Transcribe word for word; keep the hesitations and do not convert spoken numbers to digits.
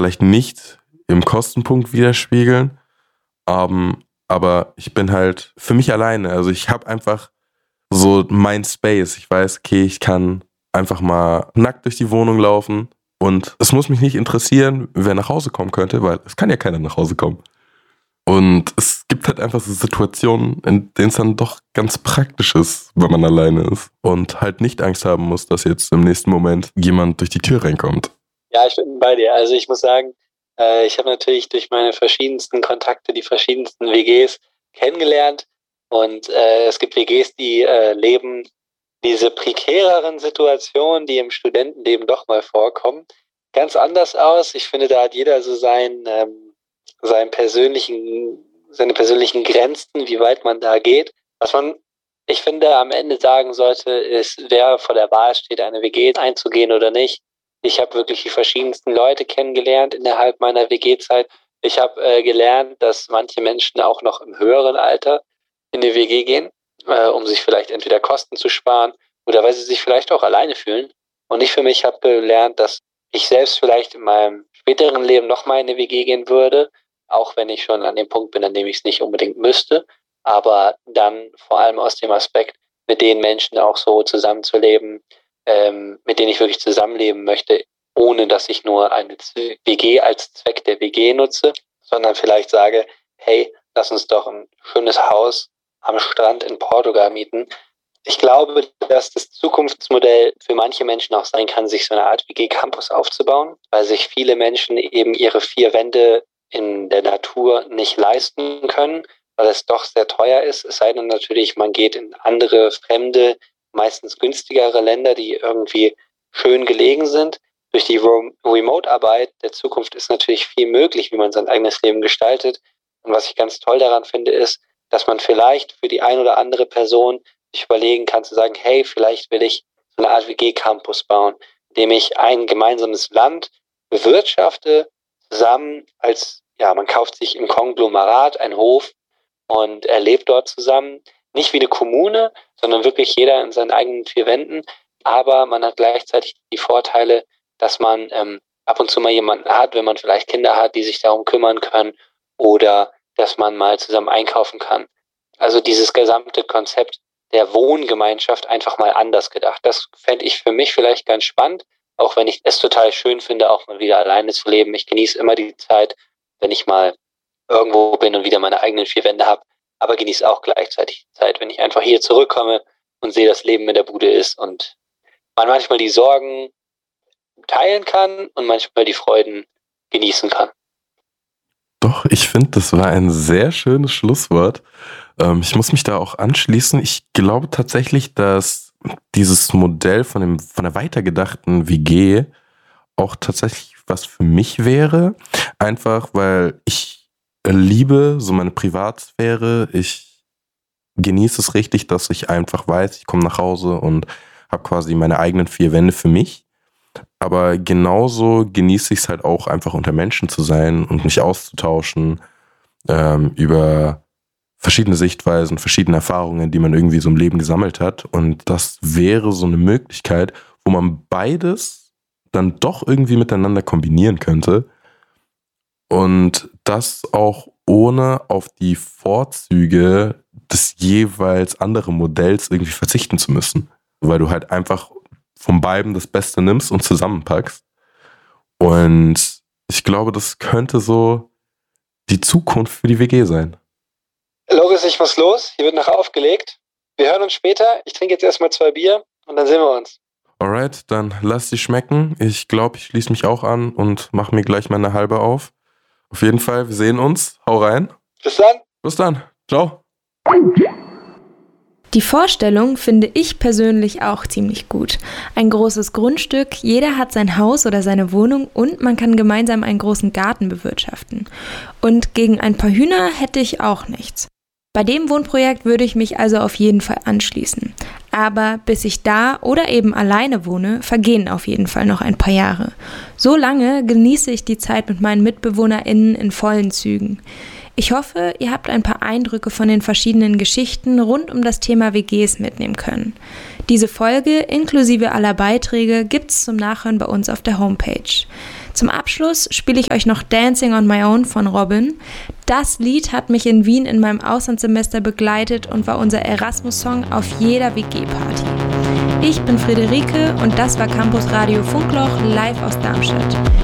vielleicht nicht im Kostenpunkt widerspiegeln, um, aber ich bin halt für mich alleine. Also ich habe einfach so mein Space. Ich weiß, okay, ich kann einfach mal nackt durch die Wohnung laufen und es muss mich nicht interessieren, wer nach Hause kommen könnte, weil es kann ja keiner nach Hause kommen. Und es gibt halt einfach so Situationen, in denen es dann doch ganz praktisch ist, wenn man alleine ist und halt nicht Angst haben muss, dass jetzt im nächsten Moment jemand durch die Tür reinkommt. Ja, ich bin bei dir. Also ich muss sagen, äh, ich habe natürlich durch meine verschiedensten Kontakte die verschiedensten W Gs kennengelernt und äh, es gibt W Gs, die äh, leben diese prekäreren Situationen, die im Studentenleben doch mal vorkommen, ganz anders aus. Ich finde, da hat jeder so sein, ähm, seinen persönlichen, seine persönlichen Grenzen, wie weit man da geht. Was man, ich finde, am Ende sagen sollte, ist, wer vor der Wahl steht, eine W G einzugehen oder nicht. Ich habe wirklich die verschiedensten Leute kennengelernt innerhalb meiner W G-Zeit. Ich habe äh, gelernt, dass manche Menschen auch noch im höheren Alter in die W G gehen, äh, um sich vielleicht entweder Kosten zu sparen oder weil sie sich vielleicht auch alleine fühlen. Und ich für mich habe gelernt, dass ich selbst vielleicht in meinem späteren Leben nochmal in eine W G gehen würde, auch wenn ich schon an dem Punkt bin, an dem ich es nicht unbedingt müsste, aber dann vor allem aus dem Aspekt, mit den Menschen auch so zusammenzuleben, ähm, mit denen ich wirklich zusammenleben möchte, ohne dass ich nur eine W G als Zweck der W G nutze, sondern vielleicht sage, hey, lass uns doch ein schönes Haus am Strand in Portugal mieten. Ich glaube, dass das Zukunftsmodell für manche Menschen auch sein kann, sich so eine Art W G-Campus aufzubauen, weil sich viele Menschen eben ihre vier Wände in der Natur nicht leisten können, weil es doch sehr teuer ist. Es sei denn natürlich, man geht in andere, fremde, meistens günstigere Länder, die irgendwie schön gelegen sind. Durch die Remote-Arbeit der Zukunft ist natürlich viel möglich, wie man sein eigenes Leben gestaltet. Und was ich ganz toll daran finde, ist, dass man vielleicht für die ein oder andere Person sich überlegen kann, zu sagen, hey, vielleicht will ich so eine Art W G-Campus bauen, indem ich ein gemeinsames Land bewirtschafte, zusammen als, ja, man kauft sich im Konglomerat einen Hof und er lebt dort zusammen. Nicht wie eine Kommune, sondern wirklich jeder in seinen eigenen vier Wänden. Aber man hat gleichzeitig die Vorteile, dass man ähm, ab und zu mal jemanden hat, wenn man vielleicht Kinder hat, die sich darum kümmern können, oder dass man mal zusammen einkaufen kann. Also dieses gesamte Konzept der Wohngemeinschaft einfach mal anders gedacht. Das fände ich für mich vielleicht ganz spannend, auch wenn ich es total schön finde, auch mal wieder alleine zu leben. Ich genieße immer die Zeit, wenn ich mal irgendwo bin und wieder meine eigenen vier Wände habe, aber genieße auch gleichzeitig die Zeit, wenn ich einfach hier zurückkomme und sehe, dass Leben in der Bude ist und man manchmal die Sorgen teilen kann und manchmal die Freuden genießen kann. Doch, ich finde, das war ein sehr schönes Schlusswort. Ähm, ich muss mich da auch anschließen. Ich glaube tatsächlich, dass dieses Modell von dem von der weitergedachten W G auch tatsächlich was für mich wäre. Einfach, weil ich liebe so meine Privatsphäre. Ich genieße es richtig, dass ich einfach weiß, ich komme nach Hause und habe quasi meine eigenen vier Wände für mich. Aber genauso genieße ich es halt auch, einfach unter Menschen zu sein und mich auszutauschen ähm, über verschiedene Sichtweisen, verschiedene Erfahrungen, die man irgendwie so im Leben gesammelt hat. Und das wäre so eine Möglichkeit, wo man beides dann doch irgendwie miteinander kombinieren könnte. Und das auch ohne auf die Vorzüge des jeweils anderen Modells irgendwie verzichten zu müssen. Weil du halt einfach von beiden das Beste nimmst und zusammenpackst. Und ich glaube, das könnte so die Zukunft für die W G sein. Loris, ich muss los. Hier wird nachher aufgelegt. Wir hören uns später. Ich trinke jetzt erstmal zwei Bier und dann sehen wir uns. Alright, dann lass sie schmecken. Ich glaube, ich schließe mich auch an und mache mir gleich meine halbe auf. Auf jeden Fall, wir sehen uns. Hau rein. Bis dann. Bis dann. Ciao. Die Vorstellung finde ich persönlich auch ziemlich gut. Ein großes Grundstück, jeder hat sein Haus oder seine Wohnung und man kann gemeinsam einen großen Garten bewirtschaften. Und gegen ein paar Hühner hätte ich auch nichts. Bei dem Wohnprojekt würde ich mich also auf jeden Fall anschließen. Aber bis ich da oder eben alleine wohne, vergehen auf jeden Fall noch ein paar Jahre. So lange genieße ich die Zeit mit meinen MitbewohnerInnen in vollen Zügen. Ich hoffe, ihr habt ein paar Eindrücke von den verschiedenen Geschichten rund um das Thema W Gs mitnehmen können. Diese Folge inklusive aller Beiträge gibt's zum Nachhören bei uns auf der Homepage. Zum Abschluss spiele ich euch noch Dancing on My Own von Robin. Das Lied hat mich in Wien in meinem Auslandssemester begleitet und war unser Erasmus-Song auf jeder W G-Party. Ich bin Friederike und das war Campus Radio Funkloch live aus Darmstadt.